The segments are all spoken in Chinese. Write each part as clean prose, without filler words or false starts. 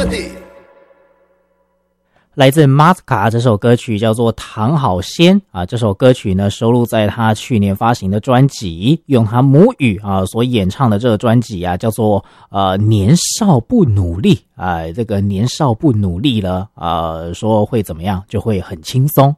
来自 Masca 这首歌曲叫做《唐好仙》啊，这首歌曲呢收录在他去年发行的专辑，用他母语啊所演唱的这个专辑啊叫做年少不努力啊，这个年少不努力了说会怎么样，就会很轻松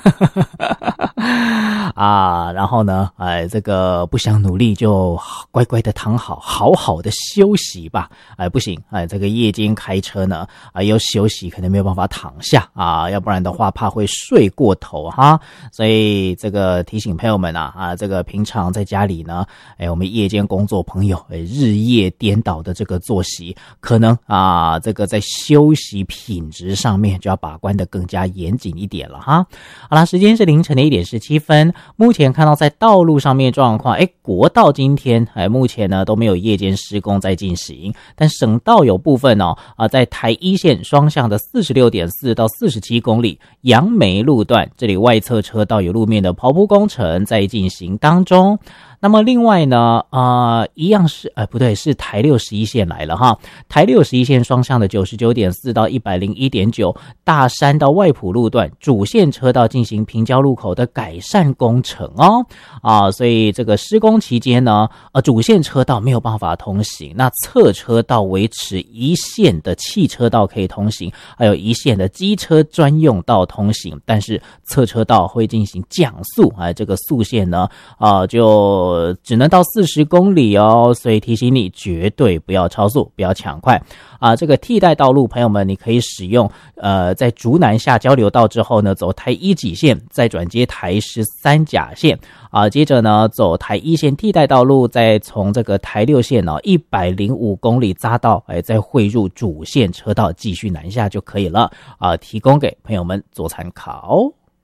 啊，然后呢这个不想努力就乖乖的躺好，好好的休息吧。不行这个夜间开车呢要休息，可能没有办法躺下要不然的话怕会睡过头哈。所以这个提醒朋友们这个平常在家里呢我们夜间工作朋友日夜颠倒的这个作息，可能这个在休息品质上面就要把关的更加严谨一点了哈。好啦，时间是凌晨的1点17分，目前看到在道路上面状况国道今天目前呢都没有夜间施工在进行，但省道有部分在台一线双向的 46.4 到47公里杨梅路段，这里外侧车道有路面的刨铺工程在进行当中。那么另外呢一样是不对，是台61线来了哈。台61线双向的 99.4 到 101.9 大山到外埔路段主线车道进行平交路口的改善工程所以这个施工期间呢主线车道没有办法通行，那侧车道维持一线的汽车道可以通行，还有一线的机车专用道通行，但是侧车道会进行降速这个速限呢就只能到40公里所以提醒你绝对不要超速，不要抢快这个替代道路朋友们你可以使用在竹南下交流道之后呢走台一己线，再转接台13甲线接着呢走台一线替代道路，再从这个台6线105公里匝道再汇入主线车道继续南下就可以了提供给朋友们做参考。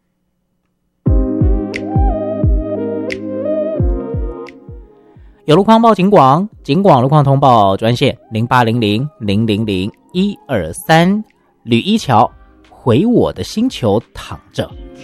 有路况报警广路况通报专线0800000123，吕一桥回我的星球躺着。